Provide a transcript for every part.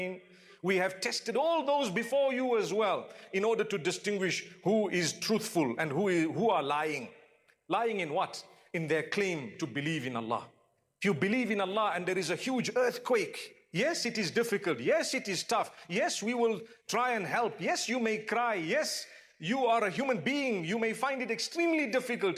We have tested all those before you as well in order to distinguish who is truthful and who are lying. Lying in what? In their claim to believe in Allah. If you believe in Allah and there is a huge earthquake, yes, it is difficult. Yes, it is tough. Yes, we will try and help. Yes, you may cry. Yes, you are a human being. You may find it extremely difficult.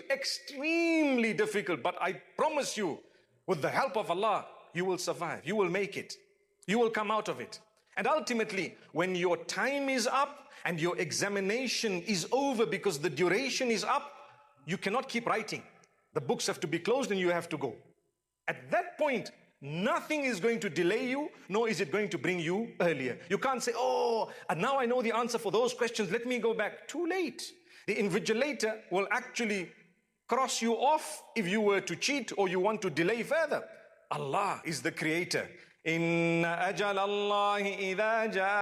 But I promise you, with the help of Allah, you will survive. You will make it. You will come out of it. And ultimately, when your time is up and your examination is over because the duration is up, you cannot keep writing. The books have to be closed and you have to go. At that point, nothing is going to delay you, nor is it going to bring you earlier. You can't say, oh, and now I know the answer for those questions, let me go back. Too late. The invigilator will actually cross you off if you were to cheat or you want to delay further. Allah is the creator. Inna ajal Allahi idha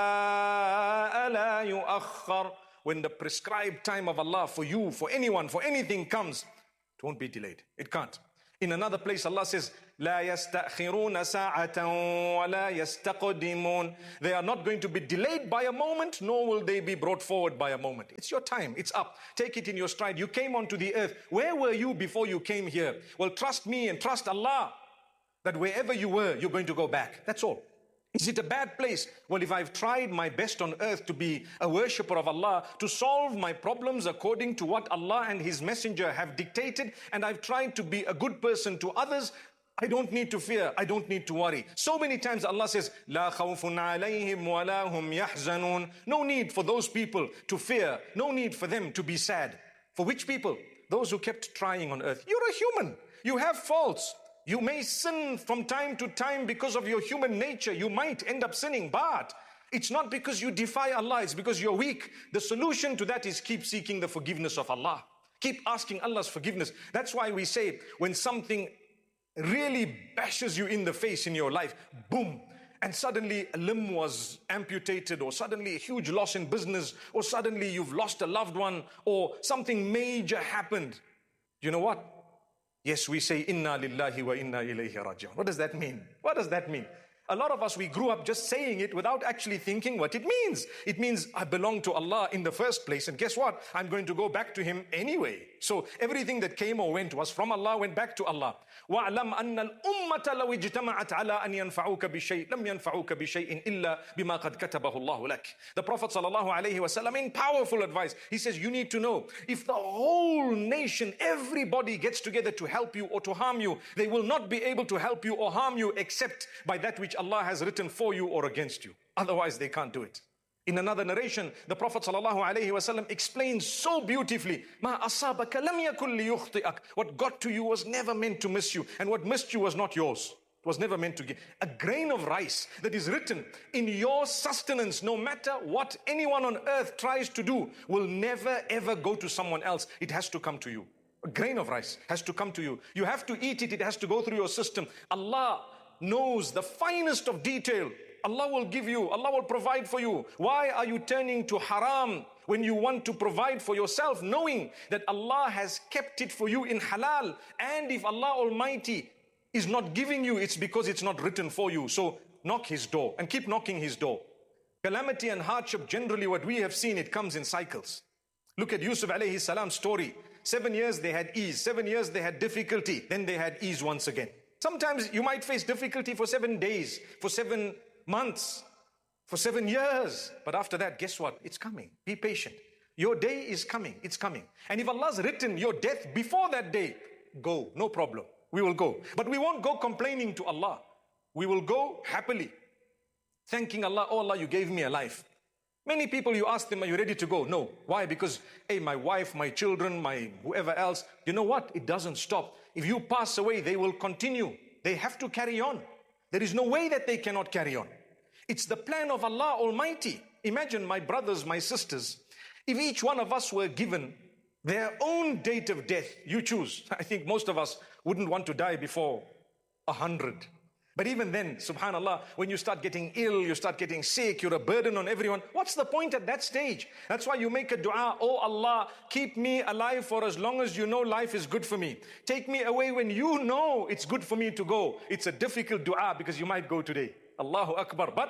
jaa la yuakhkhar. When the prescribed time of Allah for you, for anyone, for anything comes, it won't be delayed. It can't. In another place, Allah says, لا يستأخرون ساعة ولا يستقدمون. They are not going to be delayed by a moment, nor will they be brought forward by a moment. It's your time. It's up. Take it in your stride. You came onto the earth. Where were you before you came here? Well, trust me and trust Allah that wherever you were, you're going to go back. That's all. Is it a bad place? Well, if I've tried my best on earth to be a worshipper of Allah, to solve my problems according to what Allah and His Messenger have dictated, and I've tried to be a good person to others, I don't need to fear, I don't need to worry. So many times Allah says, لا خوف عليهم ولا هم يحزنون. No need for those people to fear, no need for them to be sad. For which people? Those who kept trying on earth. You're a human, you have faults. You may sin from time to time because of your human nature. You might end up sinning, but it's not because you defy Allah, it's because you're weak. The solution to that is keep seeking the forgiveness of Allah. Keep asking Allah's forgiveness. That's why we say when something really bashes you in the face in your life, boom, and suddenly a limb was amputated, or suddenly a huge loss in business, or suddenly you've lost a loved one, or something major happened. You know what? Yes, we say, Inna lillahi wa inna ilayhi raji'un. What does that mean? What does that mean? A lot of us, we grew up just saying it without actually thinking what it means. It means I belong to Allah in the first place, and guess what? I'm going to go back to Him anyway. So everything that came or went was from Allah, went back to Allah. وَاعْلَمْ أَنَّ الْأُمَّةَ لَوْ اجْتَمَعَتْ عَلَىٰ أَنْ يَنْفَعُوكَ بِشَيْءٍ لَمْ يَنْفَعُوكَ بِشَيْءٍ إِلَّا بِمَا قَدْ كَتَبَهُ اللَّهُ لَكَ. The Prophet ﷺ, in powerful advice, he says, you need to know, if the whole nation, everybody gets together to help you or to harm you, they will not be able to help you or harm you except by that which Allah has written for you or against you. Otherwise, they can't do it. In another narration, the Prophet ﷺ explains so beautifully, مَا أَصَابَكَ لَمْ يَكُنْ لِيُخْطِئَكَ. What got to you was never meant to miss you, and what missed you was not yours. It was never meant to get. A grain of rice that is written in your sustenance, no matter what anyone on earth tries to do, will never ever go to someone else. It has to come to you. A grain of rice has to come to you. You have to eat it. It has to go through your system. Allah knows the finest of detail. Allah will give you, Allah will provide for you. Why are you turning to haram when you want to provide for yourself, knowing that Allah has kept it for you in halal? And if Allah Almighty is not giving you, it's because it's not written for you. So knock His door and keep knocking His door. Calamity and hardship, generally what we have seen, it comes in cycles. Look at Yusuf alayhi salam's story. 7 years they had ease, 7 years they had difficulty, then they had ease once again. Sometimes you might face difficulty for 7 days, for 7 months, for 7 years. But after that, guess what? It's coming. Be patient. Your day is coming. It's coming. And if Allah's written your death before that day, go. No problem. We will go. But we won't go complaining to Allah. We will go happily, thanking Allah. Oh Allah, you gave me a life. Many people, you ask them, are you ready to go? No. Why? Because, hey, my wife, my children, my whoever else, you know what? It doesn't stop. If you pass away, they will continue. They have to carry on. There is no way that they cannot carry on. It's the plan of Allah Almighty. Imagine, my brothers, my sisters, if each one of us were given their own date of death, you choose. I think most of us wouldn't want to die before 100. But even then, subhanallah, when you start getting ill, you start getting sick, you're a burden on everyone. What's the point at that stage? That's why you make a dua, oh Allah, keep me alive for as long as you know life is good for me. Take me away when you know it's good for me to go. It's a difficult dua because you might go today. Allahu Akbar. But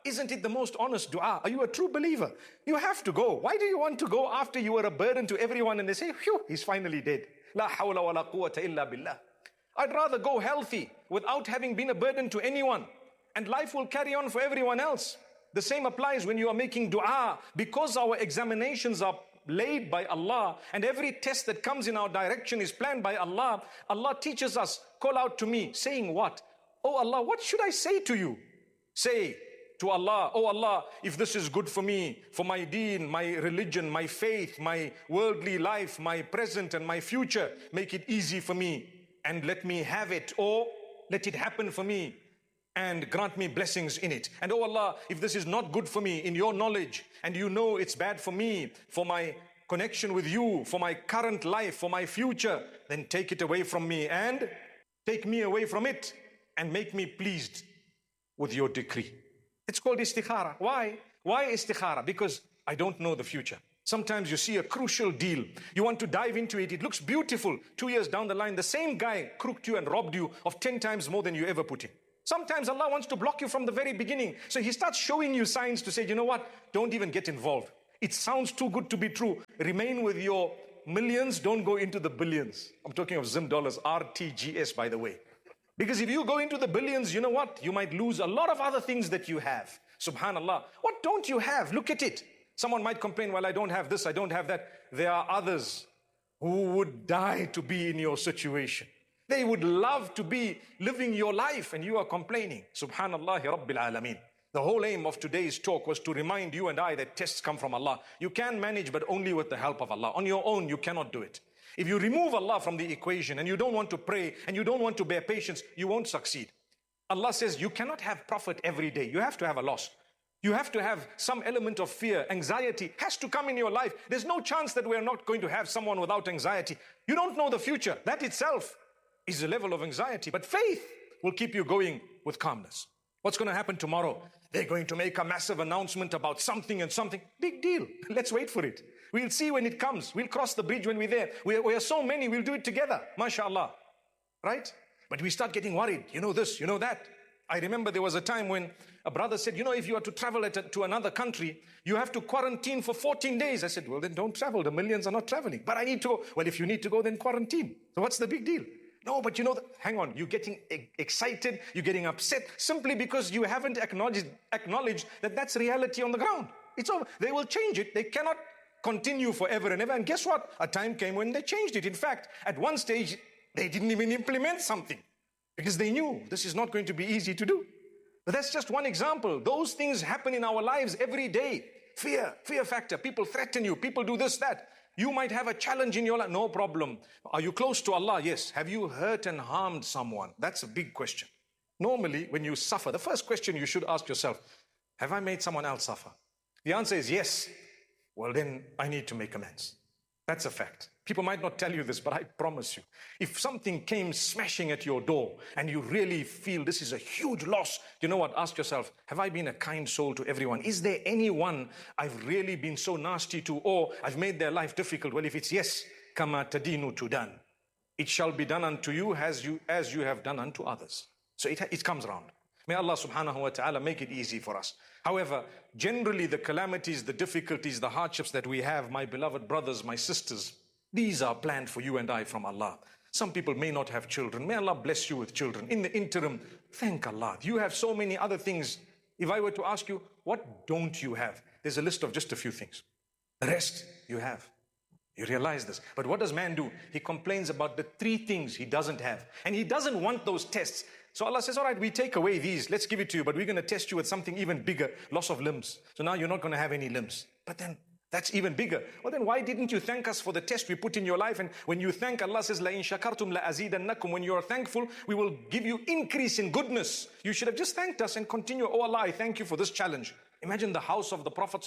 Isn't it the most honest dua? Are you a true believer? You have to go. Why do you want to go after you were a burden to everyone and they say, phew, he's finally dead. La hawla wa la quwwata illa billah. I'd rather go healthy without having been a burden to anyone. And life will carry on for everyone else. The same applies when you are making dua. Because our examinations are laid by Allah and every test that comes in our direction is planned by Allah, Allah teaches us, call out to me, saying what? Oh Allah, what should I say to you? Say to Allah, oh Allah, if this is good for me, for my deen, my religion, my faith, my worldly life, my present and my future, make it easy for me and let me have it, or let it happen for me and grant me blessings in it. And oh Allah, if this is not good for me in your knowledge and you know it's bad for me, for my connection with you, for my current life, for my future, then take it away from me and take me away from it and make me pleased with your decree. It's called istikhara. Why? Why istikhara? Because I don't know the future. Sometimes you see a crucial deal. You want to dive into it. It looks beautiful. 2 years down the line, the same guy crooked you and robbed you of 10 times more than you ever put in. Sometimes Allah wants to block you from the very beginning. So He starts showing you signs to say, you know what? Don't even get involved. It sounds too good to be true. Remain with your millions. Don't go into the billions. I'm talking of Zim dollars, RTGS, by the way. Because if you go into the billions, you know what? You might lose a lot of other things that you have. Subhanallah. What don't you have? Look at it. Someone might complain, well, I don't have this, I don't have that. There are others who would die to be in your situation. They would love to be living your life and you are complaining. Subhanallah Rabbil Alameen. The whole aim of today's talk was to remind you and I that tests come from Allah. You can manage, but only with the help of Allah. On your own, you cannot do it. If you remove Allah from the equation and you don't want to pray and you don't want to bear patience, you won't succeed. Allah says you cannot have profit every day. You have to have a loss. You have to have some element of fear. Anxiety has to come in your life. There's no chance that we're not going to have someone without anxiety. You don't know the future. That itself is a level of anxiety. But faith will keep you going with calmness. What's going to happen tomorrow? They're going to make a massive announcement about something and something. Big deal. Let's wait for it. We'll see when it comes. We'll cross the bridge when we're there. We are so many, we'll do it together. MashaAllah. Right? But we start getting worried. You know this, you know that. I remember there was a time when a brother said, you know, if you are to travel to another country, you have to quarantine for 14 days. I said, well, then don't travel. The millions are not traveling. But I need to go. Well, if you need to go, then quarantine. So what's the big deal? No, but you know, hang on. You're getting excited. You're getting upset simply because you haven't acknowledged that that's reality on the ground. It's over. They will change it. They cannot continue forever and ever. And guess what? A time came when they changed it. In fact, at one stage, they didn't even implement something because they knew this is not going to be easy to do. But that's just one example. Those things happen in our lives every day. Fear factor. People threaten you. People do this, that. You might have a challenge in your life. No problem. Are you close to Allah? Yes. Have you hurt and harmed someone? That's a big question. Normally, when you suffer, the first question you should ask yourself, have I made someone else suffer? The answer is yes. Well, then I need to make amends. That's a fact. People might not tell you this, but I promise you, if something came smashing at your door and you really feel this is a huge loss, you know what? Ask yourself, have I been a kind soul to everyone? Is there anyone I've really been so nasty to, or I've made their life difficult? Well, if it's yes, kama tadinu tudan. It shall be done unto you as you have done unto others. So it comes around. May Allah subhanahu wa ta'ala make it easy for us. However, generally the calamities, the difficulties, the hardships that we have, my beloved brothers, my sisters, these are planned for you and I from Allah. Some people may not have children. May Allah bless you with children. In the interim, thank Allah. You have so many other things. If I were to ask you, what don't you have? There's a list of just a few things. The rest you have. You realize this. But what does man do? He complains about the 3 things he doesn't have. And he doesn't want those tests. So Allah says, all right, we take away these. Let's give it to you. But we're going to test you with something even bigger. Loss of limbs. So now you're not going to have any limbs. But then that's even bigger. Well, then why didn't you thank us for the test we put in your life? And when you thank, Allah says, لَإِن شَكَرْتُمْ لَأَزِيدَنَّكُمْ. When you are thankful, we will give you increase in goodness. You should have just thanked us and continue. Oh Allah, I thank you for this challenge. Imagine the house of the Prophet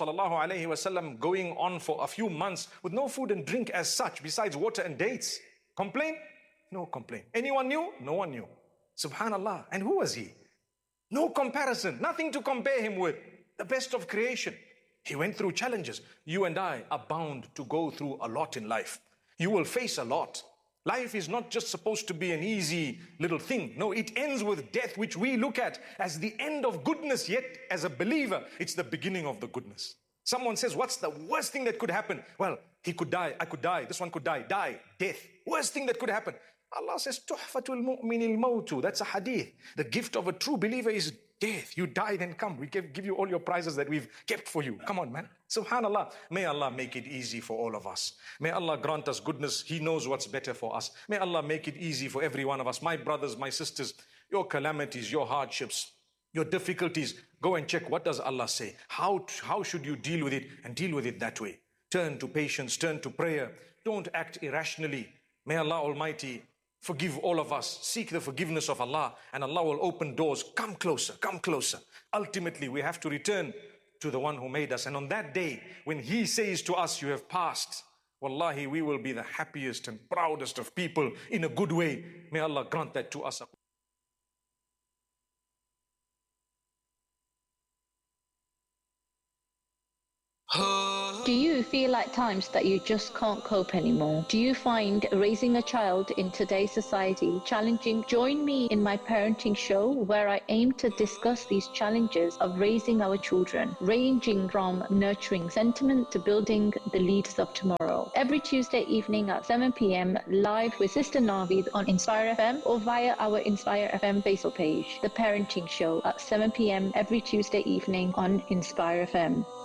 ﷺ going on for a few months with no food and drink as such, besides water and dates. Complain? No complaint. Anyone knew? No one knew. Subhanallah. And who was he? No comparison. Nothing to compare him with. The best of creation. He went through challenges. You and I are bound to go through a lot in life. You will face a lot. Life is not just supposed to be an easy little thing. No, it ends with death, which we look at as the end of goodness. Yet, as a believer, it's the beginning of the goodness. Someone says, what's the worst thing that could happen? Well, he could die, I could die, this one could die. Die, death. Worst thing that could happen. Allah says, Tuhfatul mu'minil mawtu. That's a hadith. The gift of a true believer is death. You die, then come. We give you all your prizes that we've kept for you. Come on, man. Subhanallah. May Allah make it easy for all of us. May Allah grant us goodness. He knows what's better for us. May Allah make it easy for every one of us. My brothers, my sisters, your calamities, your hardships, your difficulties, go and check what does Allah say. How should you deal with it, and deal with it that way. Turn to patience, turn to prayer. Don't act irrationally. May Allah Almighty forgive all of us. Seek the forgiveness of Allah, and Allah will open doors. Come closer, come closer. Ultimately, we have to return to the one who made us. And on that day, when He says to us, you have passed, wallahi, we will be the happiest and proudest of people in a good way. May Allah grant that to us. Do you feel at times that you just can't cope anymore? Do you find raising a child in today's society challenging? Join me in my parenting show, where I aim to discuss these challenges of raising our children, ranging from nurturing sentiment to building the leaders of tomorrow. Every Tuesday evening at 7 p.m, live with Sister Naveed on Inspire FM, or via our Inspire FM Facebook page. The Parenting Show at 7 p.m. every Tuesday evening on Inspire FM.